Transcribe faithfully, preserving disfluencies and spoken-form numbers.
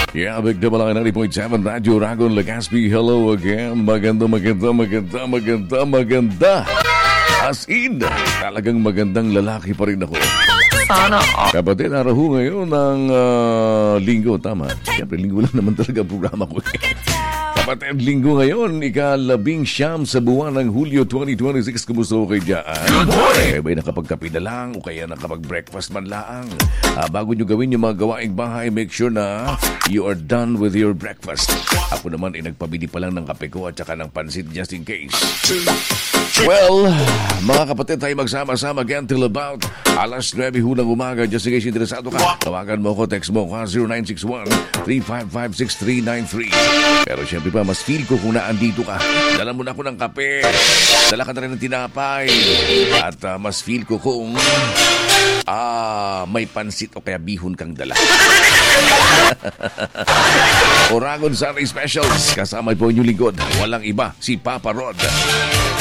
Yeah, Big Double I ninety point seven Radyo Ragon Legazpi. Hello again. Maganda, maganda, maganda, maganda, maganda. As in, talagang magandang lalaki pa rin ako. Sana. Kapatid, araw ngayon ng uh, linggo. Tama. Siyempre, linggo lang naman talaga ang programa ko. Kapatid, linggo ngayon, ikalabing siyam sa buwan ng Hulyo twenty twenty-six. Kumusta ko kayo dyan? Kaya ba'y nakapagkapi na lang o kaya nakapag-breakfast man lang? Uh, bago nyo gawin yung mga gawaing bahay, make sure na you are done with your breakfast. Ako naman, ay nagpabili pa lang ng kape ko at saka ng pansit just in case. Well, mga kapatid, tayo magsama-sama again till about alas nuwebe ng umaga. Just in case interesado ka, tawagan mo ko, text mo ko zero nine six one, three five five, six three nine three. Pero syempre pa, mas feel ko kung naandito ka. Dala mo na ako ng kape, dala ka na rin ng tinapay, at uh, mas feel ko kung ah, may pansit o kaya bihon kang dala. Oragon Sunday Specials, kasama po inyong lingkod. Walang iba, si Papa Rod.